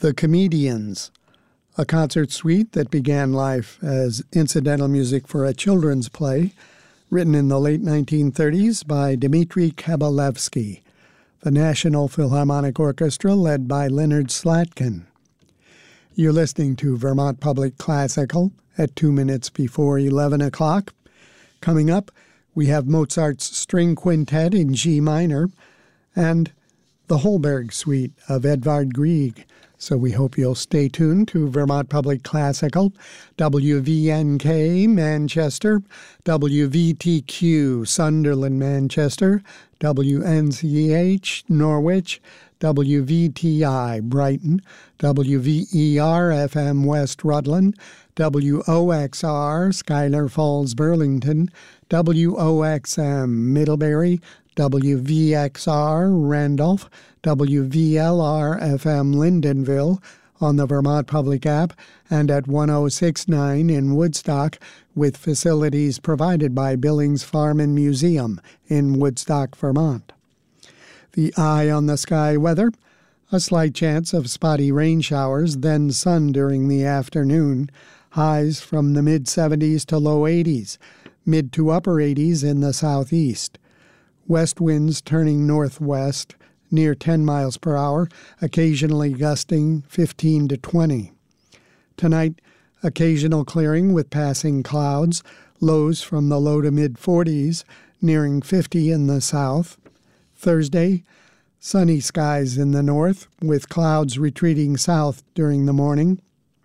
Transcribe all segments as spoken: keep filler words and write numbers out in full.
The Comedians, a concert suite that began life as incidental music for a children's play written in the late nineteen thirties by Dmitri Kabalevsky, the National Philharmonic Orchestra led by Leonard Slatkin. You're listening to Vermont Public Classical at two minutes before eleven o'clock. Coming up, we have Mozart's String Quintet in G minor and the Holberg Suite of Edvard Grieg. So we hope you'll stay tuned to Vermont Public Classical, W V N K Manchester, W V T Q Sunderland Manchester, W N C H Norwich, W V T I Brighton, W V E R F M West Rutland, W O X R Schuyler Falls Burlington, W O X M Middlebury, W V X R Randolph, W V L R F M Lyndonville on the Vermont Public app and at one oh six point nine in Woodstock, with facilities provided by Billings Farm and Museum in Woodstock, Vermont. The eye on the sky weather: a slight chance of spotty rain showers, then sun during the afternoon. Highs from the mid seventies to low eighties, mid to upper eighties in the southeast. West winds turning northwest, near ten miles per hour, occasionally gusting fifteen to twenty. Tonight, occasional clearing with passing clouds, lows from the low to mid forties, nearing fifty in the south. Thursday, sunny skies in the north, with clouds retreating south during the morning.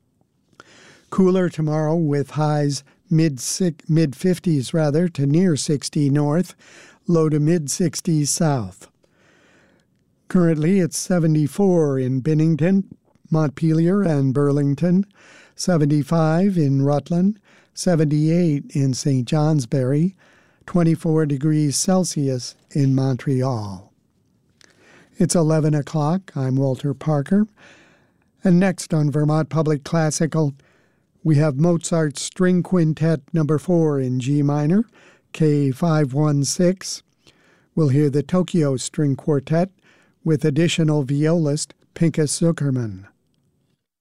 Cooler tomorrow with highs mid mid fifties rather to near sixty north, low to mid sixties south. Currently it's seventy-four in Bennington, Montpelier, and Burlington, seventy-five in Rutland, seventy-eight in Saint Johnsbury, twenty-four degrees Celsius in Montreal. It's eleven o'clock. I'm Walter Parker. And next on Vermont Public Classical, we have Mozart's String Quintet number four in G minor, K five one six. We'll hear the Tokyo String Quartet with additional violist Pinchas Zuckerman.